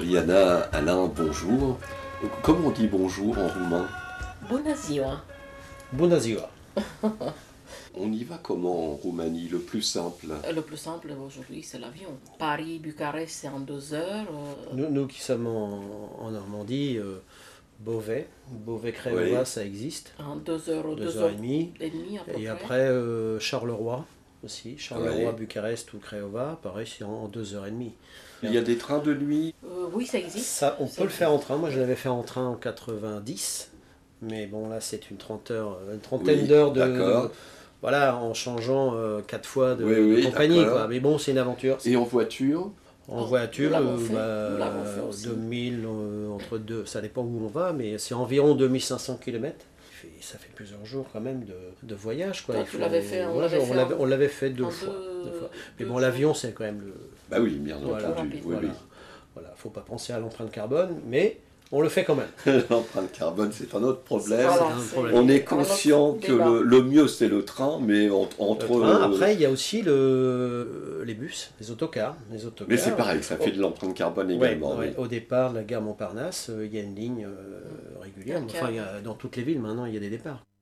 Liana, Alain, bonjour. Comment on dit bonjour en roumain? Bună ziua! Bună ziua! On y va comment en Roumanie, le plus simple? Le plus simple aujourd'hui, c'est l'avion. Paris-Bucarest, c'est en 2 heures. Nous qui sommes en Normandie, Beauvais-Craiova, Oui. ça existe. En 2 heures, 2 heures et demie. à peu Et près. après, Charleroi aussi. Charleroi, Oui. Bucarest ou Craiova, pareil, c'est en 2 heures et demie. Il y a des trains de nuit? Oui, ça existe. Ça, on Ça peut le faire en existe. train. Moi, je l'avais fait en train en 90. Mais bon, là, c'est une trentaine Oui, d'heures de. d'accord. Voilà, en changeant 4 fois de, Oui, de oui, compagnie. d'accord. Quoi. Mais bon, c'est une aventure. Et en voiture? En Oh, voiture, nous l'avons fait, nous l'avons fait aussi. 2000, entre deux, ça dépend où on va, mais c'est environ 2500 km. Ça fait plusieurs jours quand même de voyage. Quoi. Toi, tu l'avais fait, on Moi, l'avait fait on l'avait fait deux en fois. deux- 2 fois. Mais deux bon, jours. l'avion, c'est quand même le... Bah oui, bien Voilà, entendu. rapide, Oui, voilà. Voilà, faut pas penser à l'empreinte carbone, mais on le fait quand même. oui. L'empreinte carbone, c'est un autre problème. Voilà, un c'est problème. On est un autre conscient que débat. le mieux c'est le train, mais entre. Le train, après, il y a aussi les bus, les autocars. Mais c'est pareil, ça fait de l'empreinte carbone Ouais, également. ouais. Oui. Au départ de la gare Montparnasse, il y a une ligne régulière. Ok. Enfin, dans toutes les villes maintenant, il y a des départs.